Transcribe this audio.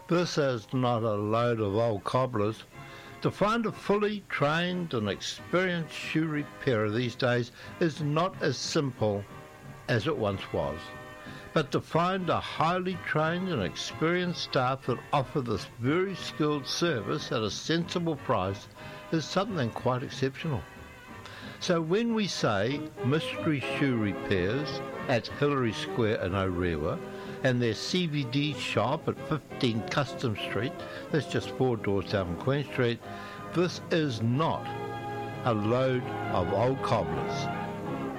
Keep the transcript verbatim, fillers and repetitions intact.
This is not a load of old cobblers. To find a fully trained and experienced shoe repairer these days is not as simple as it once was. But to find a highly trained and experienced staff that offer this very skilled service at a sensible price is something quite exceptional. So when we say Mystery Shoe Repairs at Hillary Square in Orewa and their C B D shop at fifteen Custom Street, that's just four doors down Queen Street, this is not a load of old cobblers.